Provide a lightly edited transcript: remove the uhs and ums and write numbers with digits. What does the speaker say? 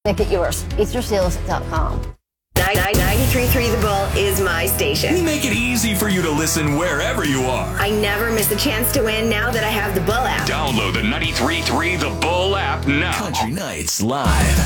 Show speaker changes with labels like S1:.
S1: Make it yours. EatYourSeals.com.
S2: 93.3 The Bull is my station.
S3: We make it easy for you to listen wherever you are.
S2: I never miss a chance to win now that I have the Bull app.
S3: Download the 93.3 The Bull app now. Country Nights Live.